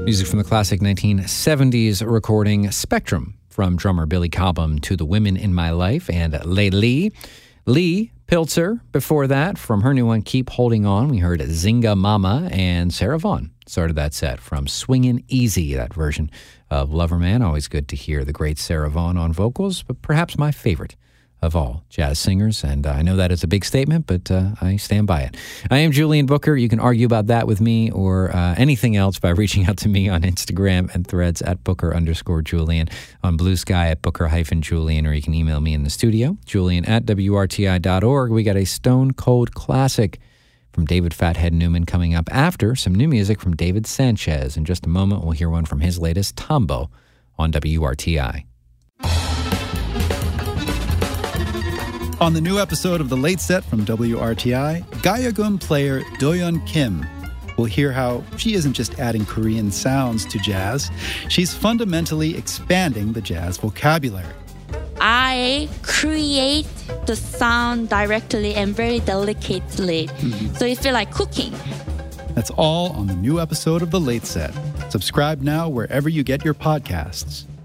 Music from the classic 1970s recording Spectrum from drummer Billy Cobham to The Women in My Life and Lee. Lee Pilzer before that from her new one, Keep Holding On. We heard Zinga Mama, and Sarah Vaughan started that set from Swingin' Easy, that version of Loverman. Always good to hear the great Sarah Vaughan on vocals, but perhaps my favorite of all jazz singers, and I know that is a big statement, but I stand by it. I am Julian Booker. You can argue about that with me or anything else by reaching out to me on Instagram and Threads at Booker_Julian, on Blue Sky at Booker-Julian, or you can email me in the studio, Julian at WRTI.org. We got a Stone Cold classic from David Fathead Newman coming up after some new music from David Sanchez. In just a moment, we'll hear one from his latest, Tombo, on WRTI. On the new episode of The Late Set from WRTI, Gayagun player Doyeon Kim will hear how she isn't just adding Korean sounds to jazz, she's fundamentally expanding the jazz vocabulary. I create the sound directly and very delicately, so it feels like cooking. That's all on the new episode of The Late Set. Subscribe now wherever you get your podcasts.